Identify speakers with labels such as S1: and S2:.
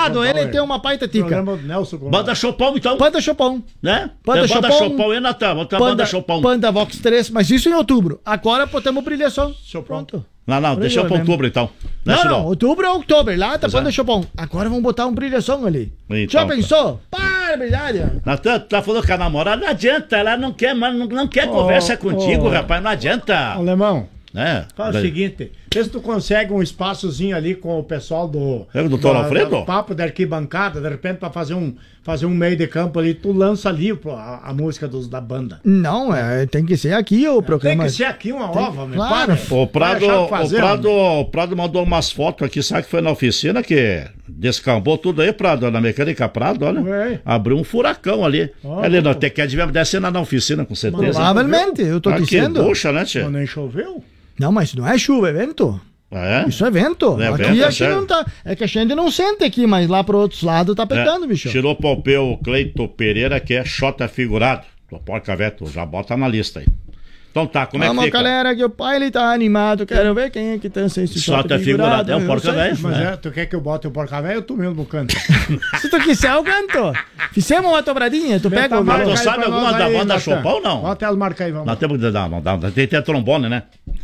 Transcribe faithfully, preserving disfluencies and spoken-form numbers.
S1: Conrado, ele tem uma baita tica.
S2: Banda Chopão, então.
S1: Banda Chopão.
S2: Né?
S1: Banda
S2: Banda
S1: Chopão.
S2: Chopão e Natal. Banda, banda Chopão.
S1: Banda Vox três, mas isso em outubro. Agora botamos brilhação. Pronto.
S2: Não, não, deixa pra outubro então.
S1: Não, não, não, outubro é outubro, lá tá Banda Chopão. Agora vamos botar um brilhação ali.
S2: Então,
S1: já pensou? Barbaridade.
S2: Natan, tá falando com a namorada, não adianta, ela não quer, não, não quer oh, conversa contigo, oh, rapaz, não adianta.
S3: Alemão,
S2: é,
S3: faz daí. O seguinte, vê se tu consegue um espaçozinho ali com o pessoal do...
S2: É o doutor Alfredo?
S3: Do papo da arquibancada, de repente pra fazer um, fazer um meio de campo ali, tu lança ali a, a música dos, da banda.
S1: Não, é, tem que ser aqui o programa.
S3: Tem que ser aqui uma tem, ova, meu
S1: claro.
S2: O Prado, o, Prado, o Prado mandou umas fotos aqui, sabe que foi na oficina que descambou tudo aí, Prado, na mecânica Prado, olha. Ué. Abriu um furacão ali. Oh, ali não, tem que devia descer na oficina, com certeza.
S1: Provavelmente, eu tô
S2: ah,
S1: dizendo.
S2: Puxa, né, tia?
S3: Não, nem choveu?
S1: Não, mas não é chuva, é vento.
S2: É?
S1: Isso é vento.
S2: É
S1: aqui
S2: vento,
S1: aqui
S2: é
S1: não tá. É que a gente não sente aqui, mas lá pro outro lado tá pegando, é. bicho.
S2: Tirou pro pé o Cleito Pereira, que é xota figurado. Do Porca Veto, já bota na lista aí. Então tá, como
S1: Vamos,
S2: é que fica?
S1: galera, que o pai ele tá animado. Quero ver quem é que tá sem esse
S2: xota figurado. É o Porca Velho.
S3: Mas é, tu quer que eu bote o Porca Velho ou tu mesmo canta?
S1: Se tu quiser, eu canto. Fizemos uma dobradinha, tu pega o
S2: Mas tu sabe alguma da banda Chopão ou não?
S3: Bota elas marcar aí, vamos.
S2: Nós temos que dar, não dá. Tem que ter trombone, né?